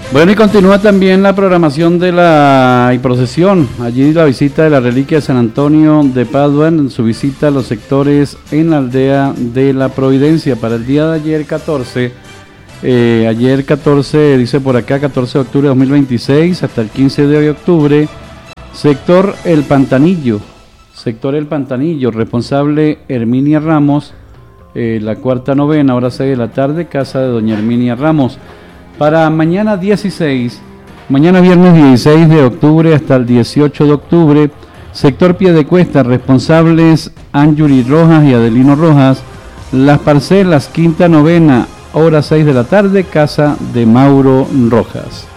Bueno, y continúa también la programación de la procesión. Allí la visita de la reliquia de San Antonio de Padua, en su visita a los sectores en la aldea de la Providencia para el día de ayer 14. Ayer 14, dice por acá, 14 de octubre de 2026 hasta el 15 de octubre. Sector El Pantanillo, responsable Herminia Ramos, la cuarta novena, hora 6 de la tarde, casa de doña Herminia Ramos. Para mañana 16, mañana viernes 16 de octubre hasta el 18 de octubre, sector Piedecuesta, responsables Anjuri Rojas y Adelino Rojas, Las Parcelas, quinta novena, hora 6 de la tarde, casa de Mauro Rojas.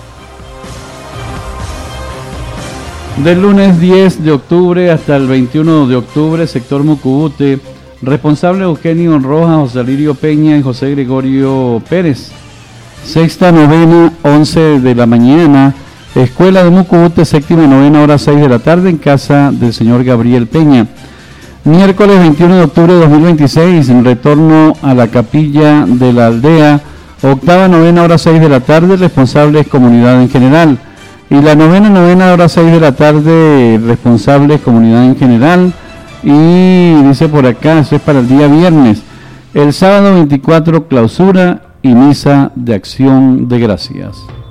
Del lunes 10 de octubre hasta el 21 de octubre, sector Mucubute, responsable Eugenio Rojas, José Alirio Peña y José Gregorio Pérez. Sexta novena, 11 de la mañana, escuela de Mucubute, séptima novena, hora 6 de la tarde, en casa del señor Gabriel Peña. Miércoles 21 de octubre de 2026, en retorno a la capilla de la aldea, octava novena, hora 6 de la tarde, responsables comunidad en general. Y la novena, hora 6 de la tarde, responsables comunidad en general. Y dice por acá, eso es para el día viernes. El sábado 24, clausura y misa de acción de gracias.